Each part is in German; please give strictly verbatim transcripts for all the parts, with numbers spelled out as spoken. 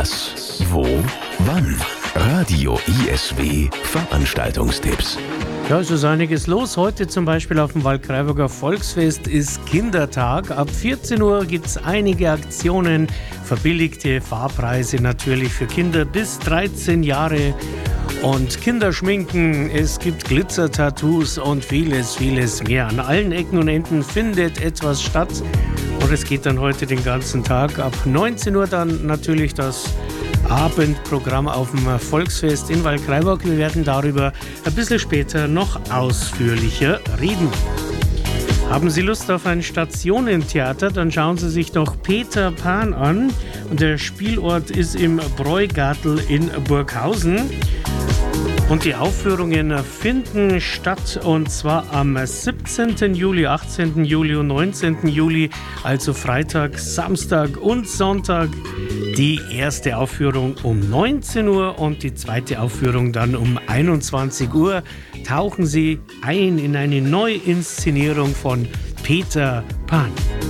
Was? Wo? Wann? Radio I S W Veranstaltungstipps. Ja, es ist einiges los. Heute zum Beispiel auf dem Waldkraiburger Volksfest ist Kindertag. Ab vierzehn Uhr gibt es einige Aktionen, verbilligte Fahrpreise natürlich für Kinder bis dreizehn Jahre und Kinderschminken. Es gibt Glitzer-Tattoos und vieles, vieles mehr. An allen Ecken und Enden findet etwas statt und es geht dann heute den ganzen Tag. Ab neunzehn Uhr dann natürlich das Abendprogramm auf dem Volksfest in Waldkraiburg. Wir werden darüber ein bisschen später noch ausführlicher reden. Haben Sie Lust auf ein Stationentheater? Dann schauen Sie sich doch Peter Pan an. Und der Spielort ist im Bräugartel in Burghausen. Und die Aufführungen finden statt, und zwar am siebzehnten Juli, achtzehnten Juli und neunzehnten Juli, also Freitag, Samstag und Sonntag. Die erste Aufführung um neunzehn Uhr und die zweite Aufführung dann um einundzwanzig Uhr. Tauchen Sie ein in eine Neuinszenierung von Peter Pan.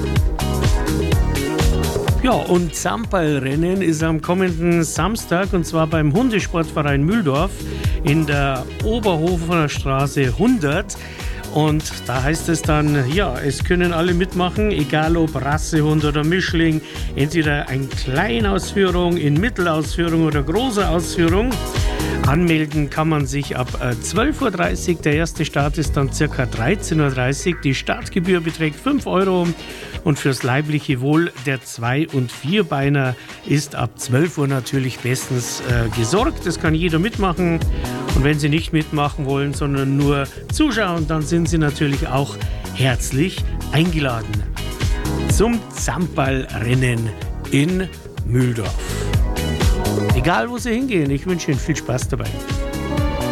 Ja, und Zampalrennen ist am kommenden Samstag, und zwar beim Hundesportverein Mühldorf in der Oberhofener Straße hundert. Und da heißt es dann, ja, es können alle mitmachen, egal ob Rassehund oder Mischling, entweder eine Kleinausführung, in Mittelausführung oder große Ausführung. Anmelden kann man sich ab zwölf Uhr dreißig, der erste Start ist dann ca. dreizehn Uhr dreißig. Die Startgebühr beträgt fünf Euro und fürs leibliche Wohl der Zwei- und Vierbeiner ist ab zwölf Uhr natürlich bestens äh, gesorgt. Das kann jeder mitmachen, und wenn Sie nicht mitmachen wollen, sondern nur zuschauen, dann sind Sie natürlich auch herzlich eingeladen zum Zampalrennen in Mühldorf. Egal, wo Sie hingehen, ich wünsche Ihnen viel Spaß dabei.